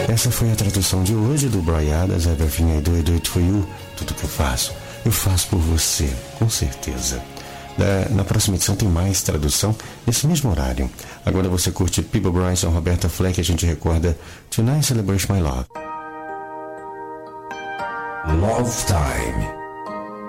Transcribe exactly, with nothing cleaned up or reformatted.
Essa foi a tradução de hoje do Bryan Adams, Everything I Do, I Do It For You. Tudo que eu faço, eu faço por você, com certeza. Da, na próxima edição tem mais tradução, nesse mesmo horário. Agora você curte Peabo Bryson, Roberta Fleck, a gente recorda Tonight Celebrate My Love. Love Time.